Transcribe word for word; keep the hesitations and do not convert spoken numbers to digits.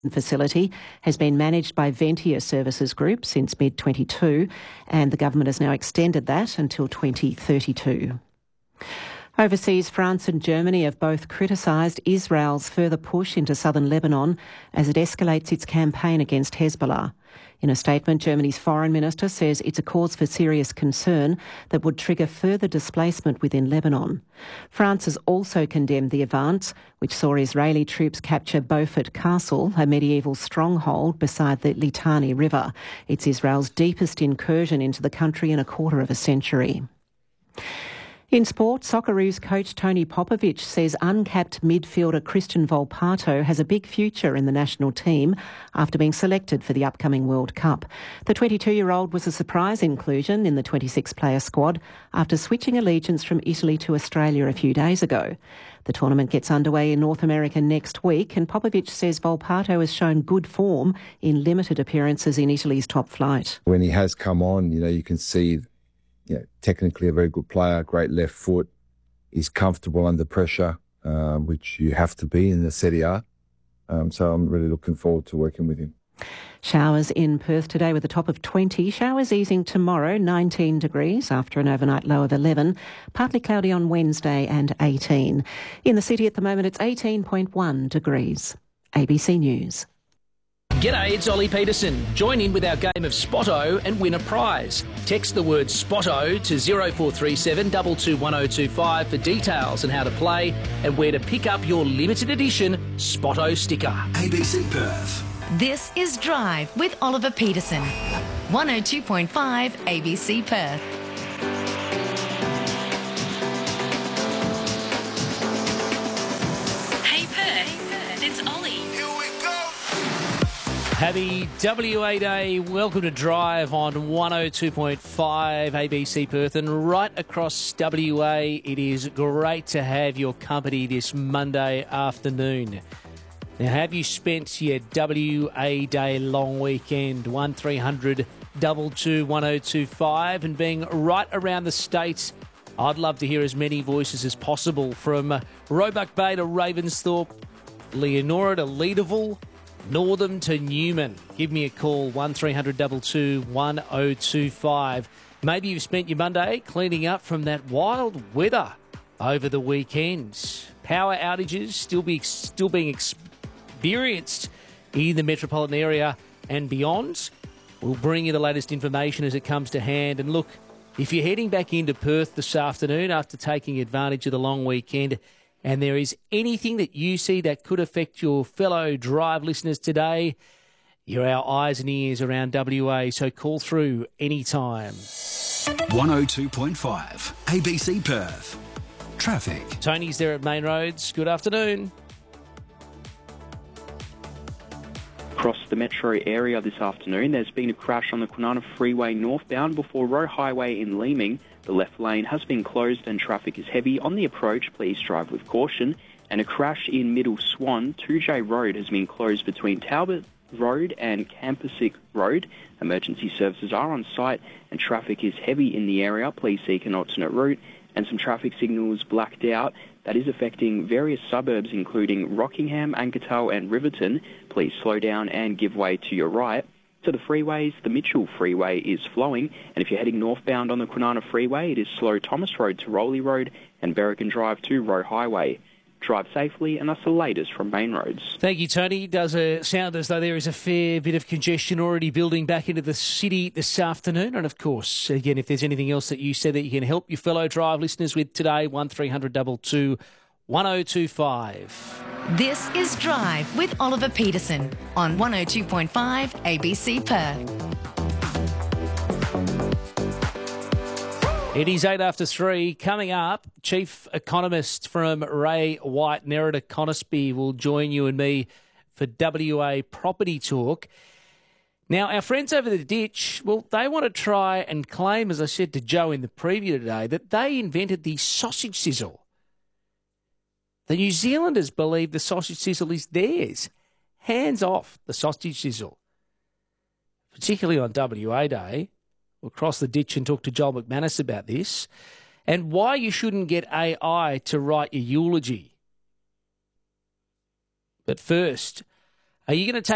facility has been managed by Ventia Services Group since mid twenty-two, and the government has now extended that until twenty thirty-two. Overseas, France and Germany have both criticised Israel's further push into southern Lebanon as it escalates its campaign against Hezbollah. In a statement, Germany's foreign minister says it's a cause for serious concern that would trigger further displacement within Lebanon. France has also condemned the advance, which saw Israeli troops capture Beaufort Castle, a medieval stronghold beside the Litani River. It's Israel's deepest incursion into the country in a quarter of a century. In sport, Socceroos coach Tony Popovic says uncapped midfielder Christian Volpato has a big future in the national team after being selected for the upcoming World Cup. The twenty-two-year-old was a surprise inclusion in the twenty-six player squad after switching allegiance from Italy to Australia a few days ago. The tournament gets underway in North America next week, and Popovic says Volpato has shown good form in limited appearances in Italy's top flight. When he has come on, you know, you can see... Yeah, technically a very good player, great left foot. He's comfortable under pressure, uh, which you have to be in the Serie A. Um, so I'm really looking forward to working with him. Showers in Perth today with a top of twenty. Showers easing tomorrow, nineteen degrees after an overnight low of eleven. Partly cloudy on Wednesday and eighteen. In the city at the moment, it's eighteen point one degrees. A B C News. G'day, it's Ollie Peterson. Join in with our game of Spotto and win a prize. Text the word Spotto to zero four three seven two two one zero two five for details on how to play and where to pick up your limited edition Spotto sticker. A B C Perth. This is Drive with Oliver Peterson. one oh two point five A B C Perth. Hey Perth, it's Ollie. Happy W A Day. Welcome to Drive on one oh two point five A B C Perth and right across W A. It is great to have your company this Monday afternoon. Now, have you spent your W A Day long weekend? one three hundred two two one oh two five and being right around the state. I'd love to hear as many voices as possible from Roebuck Bay to Ravensthorpe, Leonora to Leederville, Northam to Newman. Give me a call, one three hundred two two one oh two five. Maybe you've spent your Monday cleaning up from that wild weather over the weekend. Power outages still be still being experienced in the metropolitan area and beyond. We'll bring you the latest information as it comes to hand. And look, if you're heading back into Perth this afternoon after taking advantage of the long weekend, and there is anything that you see that could affect your fellow Drive listeners today, you're our eyes and ears around W A, so call through anytime. one oh two point five A B C Perth. Traffic. Tony's there at Main Roads. Good afternoon. Across the metro area this afternoon, there's been a crash on the Kwinana Freeway northbound before Roe Highway in Leeming. The left lane has been closed and traffic is heavy. On the approach, please drive with caution. And a crash in Middle Swan, two J Road has been closed between Talbot Road and Campasic Road. Emergency services are on site and traffic is heavy in the area. Please seek an alternate route. And some traffic signals blacked out. That is affecting various suburbs, including Rockingham, Ankertal and Riverton. Please slow down and give way to your right. To the freeways, the Mitchell Freeway is flowing, and if you're heading northbound on the Kwinana Freeway, it is slow Thomas Road to Rowley Road and Berrigan Drive to Roe Highway. Drive safely, and that's the latest from Main Roads. Thank you, Tony. Does uh, sound as though there is a fair bit of congestion already building back into the city this afternoon. And, of course, again, if there's anything else that you said that you can help your fellow Drive listeners with today, one three hundred two two one oh two five. This is Drive with Oliver Peterson on one oh two point five A B C Perth. It is eight after three. Coming up, Chief Economist from Ray White, Nerida Conisby, will join you and me for W A Property Talk. Now, our friends over the ditch, well, they want to try and claim, as I said to Joe in the preview today, that they invented the sausage sizzle. The New Zealanders believe the sausage sizzle is theirs. Hands off the sausage sizzle. Particularly on W A Day. We'll cross the ditch and talk to Joel McManus about this and why you shouldn't get A I to write your eulogy. But first, are you going to take